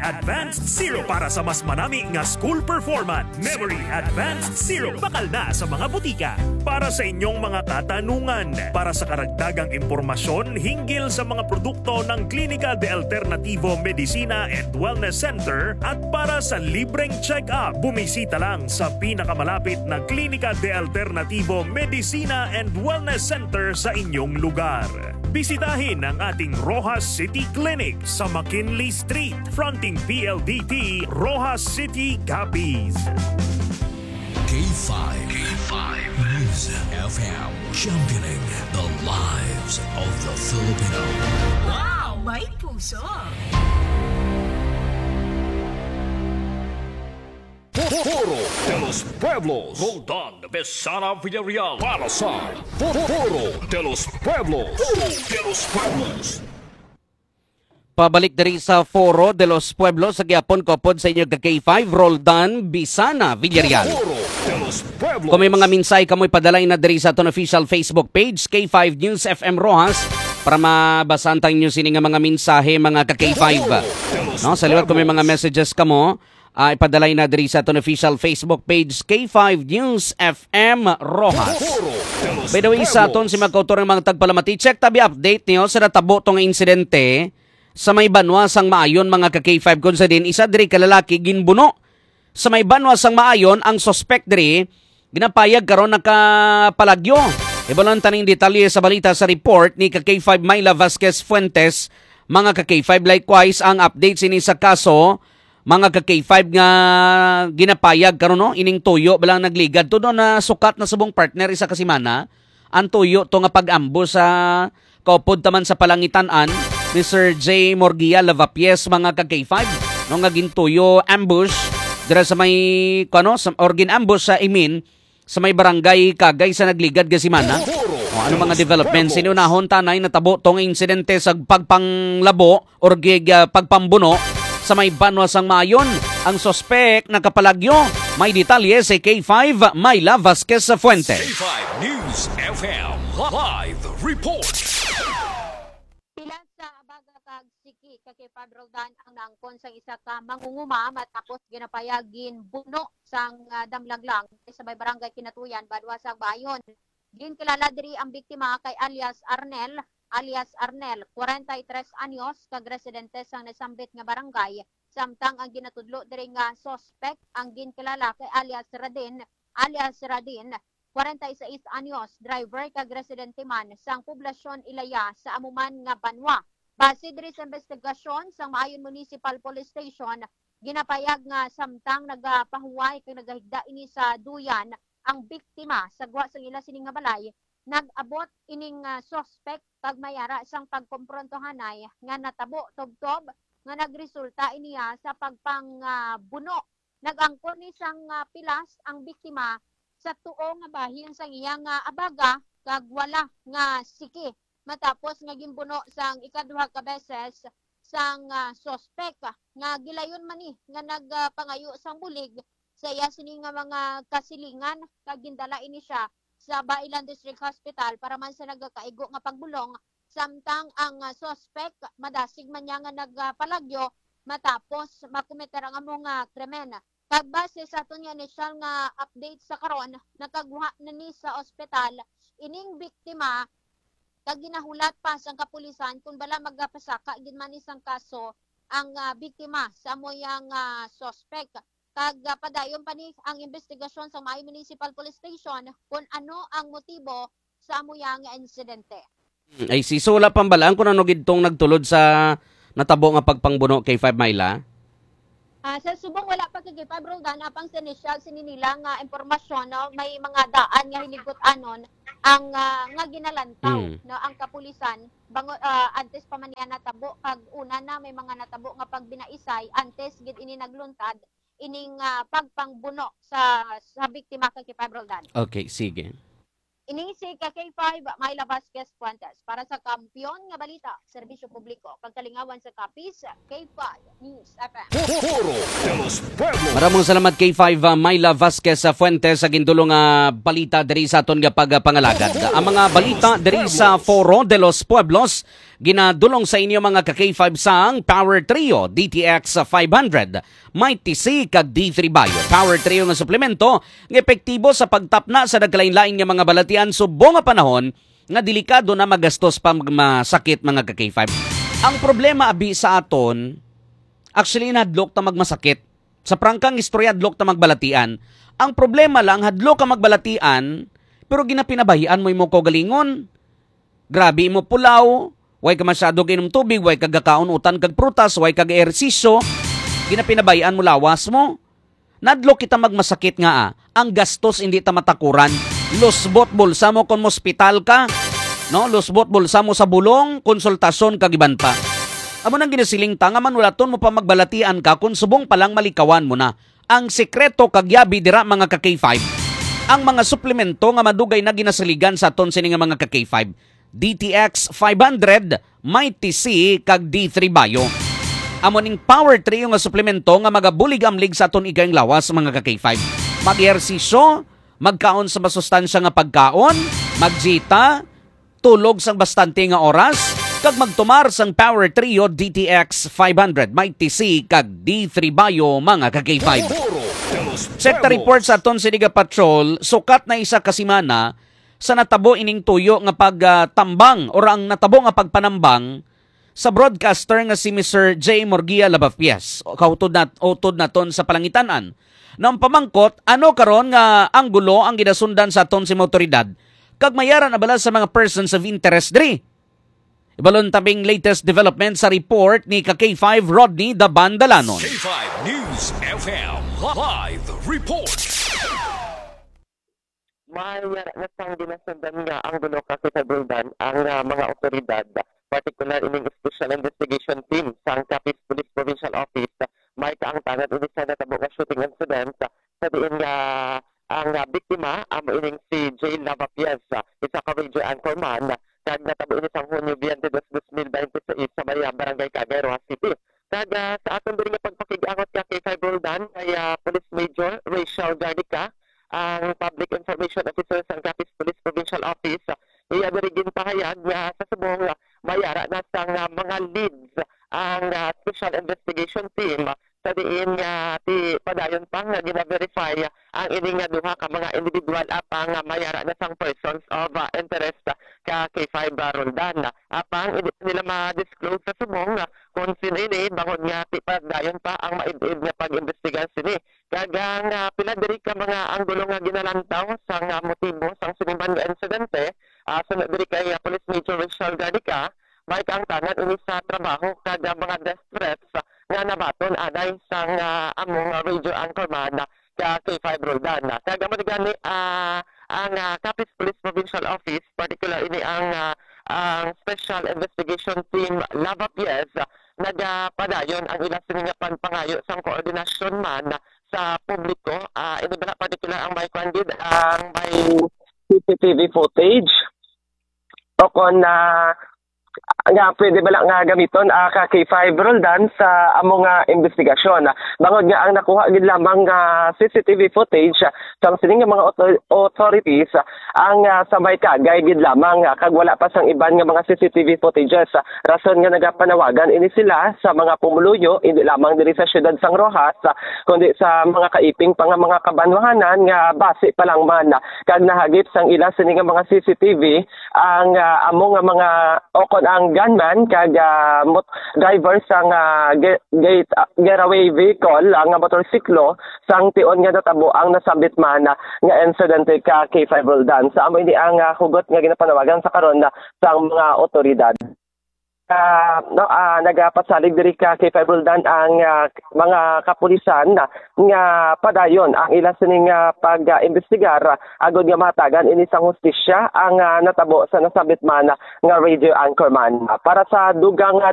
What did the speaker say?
Advanced Zero para sa mas manami nga school performance. Memory Advanced Zero bakal na sa mga butika. Para sa inyong mga katanungan, para sa karagdagang impormasyon hinggil sa mga produkto ng Clínica de Alternativo Medicina and Wellness Center at para sa libreng check-up, bumisita lang sa pinakamalapit na Clínica de Alternativo Medicina and Wellness Center sa inyong lugar. Bisitahin ang ating Rojas City Clinic sa McKinley Street, fronting PLDT, Rojas City, Capiz. K5 News FM, championing the lives of the Filipino. Wow! May puso! Foro de los Pueblos. Roldan Besana Villarreal. Para sa Foro de los Pueblos. Foro de los Pueblos. Pabalik diri sa Foro de los Pueblos sa gihapon kopod sa inyo K5 Roldan Bisana Villarreal. Foro de los Pueblos. Kung may mga minsay kamoy padalay na diri sa aton official Facebook page K5 News FM Rojas para mabasahan tayo nyo sini nga mga mensahe mga ka-K5. No, sa liwat kung may mga messages kamo ipadalay na diri sa aton official Facebook page K5 News FM Rojas. By the way, sa aton si magkautor ng mga tagpalamati, check tabi update niyo sa natabo tong insidente sa may banwa sang maayon mga ka-K5 kun sa din isa diri kalalaki ginbuno sa may banwa sang maayon ang suspect diri ginapayag karon nakapalagyo. Ibalon taning detalye sa balita sa report ni ka-K5 Myla Vasquez Fuentes mga ka-K5. Likewise ang update sini sa kaso mga ka-K5 nga ginapayag karon no ining tuyo balang nagligad to na sukat na subong partner isa ka semana ang tuyo to nga pag-ambo sa kaupod taman sa Palangitan-an ni Sir J. Morgia Lavapies mga ka-K5 no nga gintuyo ambush dira sa may sa orgin ambush sa Imin sa may barangay Kagay sa nagligad nga semana. Ano mga developments sinunahon tanay natabo tong insidente sa pagpanglabo or pagpambuno sa may banwa sang maayon. Ang sospek nakapalagyo. May detalye sa K5 Myla Vasquez Fuentes. K5 News FM Live Report. Pila sa abaga kag siki kay Roldan ang naangkon sang isa ka mangunguma matapos ginapayagin buno sang damlaglang sa may barangay Kinatuyan badwa sa Bayon. Ginkilala diri ang biktima kay alias Arnel, 43 anyos, kag residente sang nasambit nga barangay. Samtang ang ginatudlo diri nga suspect ang ginkilala kay alias Radin, 46 anyos, driver kag residente man sang poblasyon Ilaya sa amuman nga Banwa. Base diri sa investigasyon sang Maayon Municipal Police Station, ginapayag nga samtang nagapahuway kag nagahigda ini sa duyan ang biktima sa gwa sang ila sining nga balay, nag-abot ining suspect pag mayara sang pagkomprontohanay nga natabo tobtob nga nagresulta iniya sa pagpangbuno. Nag-angkon ni sang pilas ang biktima sa tuo nga bahin sang iyang abaga kag wala nga siki matapos nga gimbuno sang ikaduha ka beses sang suspect nga gilayon man ni nga nagpangayo sang bulig sa iya sini nga mga kasilingan kag gindala ini siya sa Bailan District Hospital para man sa nagkaigo nga pagbulong. Samtang ang suspect madasig man niya nga nagpalagyo matapos makometer ang among krimen. Kag base sa aton nga initial nga update sa karon, nakaguha na ni sa ospital ining biktima kag ginahulat pa sang kapulisan kung bala magpasaka gid man isang kaso ang biktima sa moyang suspect. Kag padayon pa ni ang investigasyon sa Maayon Municipal Police Station kung ano ang motibo sa amuyang insidente. Ay sisula pambalaan kung ano gidtong nagtulod sa natabo nga pagpangbuno kay 5 Myla. Sa subong wala pa kay Roldan apang sa initial sininila nga impormasyon no, may mga daan nga hinigot anon ang nga ginalantaw no ang kapulisan bango antes pa man niya natabo kag una na may mga natabo nga pagbinaisay antes gid ini nagluntad ining pagpangbuno sa biktima kay Roldan. Okay, sige. Ini si K5 Myla Vasquez Fuentes para sa Kampiyon nga Balita, Serbisyo Publiko, pagkalingawan sa Kapis, K5 News FM. Foro de los Pueblos. Maraming salamat K5 Myla Vasquez Fuentes sa gindulong balita diri sa aton nga pagpangalagad. Ang mga balita diri sa Foro de los Pueblos ginadulong sa inyo mga ka-K5 sang Power Trio DTX 500, Mighty C kag D3 Bio. Power Trio nga suplemento nga epektibo sa pagtapna sa nagkalain-lain nga mga balatian subong nga panahon nga delikado na magastos pa masakit mga ka-K5. Ang problema abi sa aton, actually hadlok ta magmasakit. Sa prangkang istorya hadlok ta magbalatian. Ang problema lang hadlok ka magbalatian pero ginapinabahian mo imo kaugalingon. Grabe mo pulaw, way ka masyado inom tubig, way kag gakaon utan kag prutas, way kag ehersisyo, ginapinabahian mo lawas mo. Nadlok kita magmasakit nga ang gastos hindi ta matakuran. Lusbot bulsa mo kung hospital ka, no? Lusbot bulsa mo sa bulong, konsultasyon kag iban pa. Amo nang ginasiling ta nga manulaton mo pa magbalatian ka kung subong palang malikawan mo na. Ang sekreto kag yabi dira mga ka-K5, ang mga suplemento nga madugay na ginasaligan sa aton sini nga mga ka-K5. DTX 500, Mighty C kag D3 Bio. Amo ning Power Trio nga suplemento nga magabulig-amlig sa aton igayng lawas mga ka-K5. Mag-ehersisyo, magkaon sa masustansya nga pagkaon, magjita, tulog sang bastante nga oras, kag magtumar sang Power Trio DTX 500, Mighty C kag D3 Bio mga ka-K5. Sekta report sa aton Siniga Patrol, sukat na isa ka semana sa natabo ining tuyo nga pagtambang or ang natabo nga pagpanambang sa broadcaster nga si Mr. J. Morgia Labapies. Kautod naton sa Palangitanan. Nang pamangkot, ano karon nga anggulo ang ginasundan sa aton si motoridad kag mayaran na bala sa mga persons of interest diri. Ibalon tabing latest development sa report ni K5 Rodney Dabandalanon. K5 News FM Live Report. Mayara na sang ginasundan nga ang gulo kasi sa Buldan ang mga otoridad, particular ining Special Investigation Team sa Capiz Police Provincial Office, may kaangtangan ini sa natabo nga shooting incident sa diin nga ang biktima amo ining si J. Lavapies, isa ka radio anchorman, kag natabo ini sang Hunyo 22, 2026 sa Barangay Cagay, Rojas City. Kag sa aton diri nga pagpakigangot ka kay Buldan ay Police Major Rachel Gardica, ang Public Information Officer sa Capiz Police Provincial Office, iya dirigin pahayag nga sa subong mayara na sang mga leads ang Special Investigation Team sa diin nga ti padayon pang nga gina-verify ang ini nga duha ka mga individual apang mayara na sang persons of interest ka K5 Roldan. Apang hindi nila ma-disclose sa subong kung sino ini bangon nga ti padayon pa ang maid-id nga pag-imbestiga sini. Kagang pila diri ka mga anggulo nga ginalantaw sang motibo sang siniban nga insidente, sunod diri kay Police Major Rachel Gardica, may kaangtanan ini sa trabaho kag mga death threats nga nabaton aday sang among radio anchorman ka K5 Roldan. Kag amo gani ang Capiz Police Provincial Office, particular ini ang Special Investigation Team Lavapies, nagapadayon ang ilang sininga panpangayo sang koordinasyon man sa publiko. Ini ba particular ang may kwandid ang may CCTV footage o kung nga pwede ba lang nga gamiton ka K5 Roldan sa among investigasyon. Bangod nga ang nakuha gid lamang CCTV footage sa sining mga authorities ang sa may Cagay gid lamang kag wala pa sang iban nga mga CCTV footages. Rason nga nagapanawagan ini sila sa mga pumuluyo hindi lamang diri sa siyudad sang Rojas kundi sa mga kaiping pa nga mga kabanwahanan nga base pa lang man kag nahagip sang ila sining mga CCTV ang among mga ang gunman kag driver sang getaway vehicle ang motorsiklo sang tion nga natabo ang nasabit man nga insidente ka K5 Roldan. Sa amo ini ang hugot nga ginapanawagan sa karon sang mga otoridad. Nagapasalig diri ka kay K5 Roldan ang mga kapulisan nga padayon ang ila sining pag-imbestigar agod nga matagan ini sang hustisya ang natabo sa nasabit man nga radio anchorman. Para sa dugang